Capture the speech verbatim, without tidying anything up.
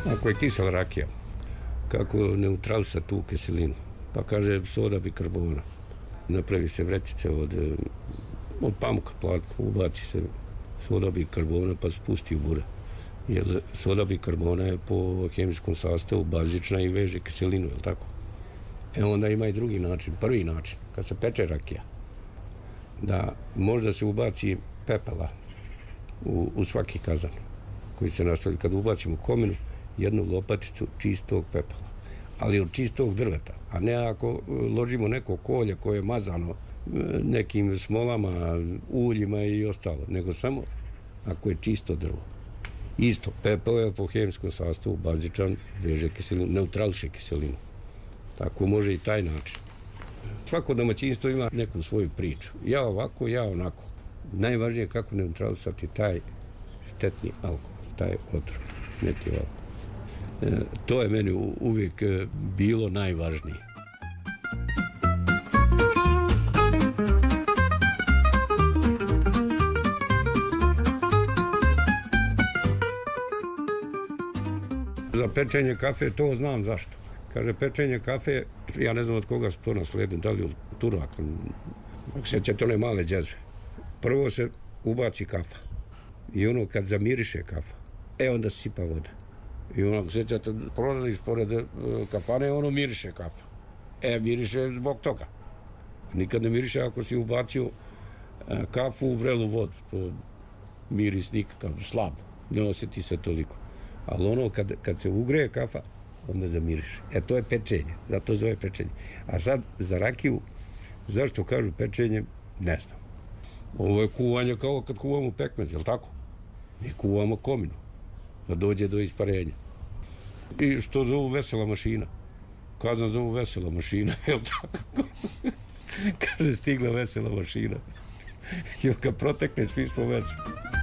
Ako je kisela rakija, kako neutralisati tu kiselinu? Pa kaže soda bikarbona. Napravi se vrećice od, od pamuka, platka, ubaci se soda bikarbona pa spusti u bure. Jer soda bikarbona je po hemijskom sastavu bazična i veže kiselinu, je li tako? E onda ima i drugi način, prvi način, kad se peče rakija, da možda se ubaci pepela u, u svaki kazan koji se nastavi. Kad ubacimo kominu, jednu lopaticu čistog pepela, ali od čistog drveta, a ne ako ložimo neko kolje koje je mazano nekim smolama, uljima i ostalo, nego samo ako je čisto drvo. Isto, pepeo je po hemijskom sastavu bazičan, veže kiselinu, neutrališe kiselinu. Tako može i taj način. Svako domaćinstvo ima neku svoju priču. Ja ovako, ja onako. Najvažnije je kako neutralisati taj štetni alkohol, taj otrov, metil alkohol. E, to je meni uvijek bilo najvažnije. Za pečenje kafe to znam zašto. Kaže, pečenje kafe, ja ne znam od koga se to nasledim, da li od Turaka. Ako se ćete one male džezve. Prvo se ubaci kafa. I ono kad zamiriše kafa, e onda se sipa voda. I ono, ako se ćete prolaziš pored kafane, ono miriše kafa. E, miriše zbog toga. Nikad ne miriše ako si ubacio kafu u vrelu vodu. To miris nikakav, slab. Ne osjeti se toliko. Ali ono, kad, kad se ugreje kafa, onda zamiriše. E, to je pečenje. Zato zove pečenje. A sad, za rakiju, zašto kažu pečenje, ne znam. Ovo je kuvanje kao kad kuvamo pekmez, je li tako? Mi kuvamo kominu, da dođe do isparenja. I što zovu vesela mašina? Kazan zovu vesela mašina, je li tako? Kaže, stigla vesela mašina. Jer kad protekne, svi smo veseli.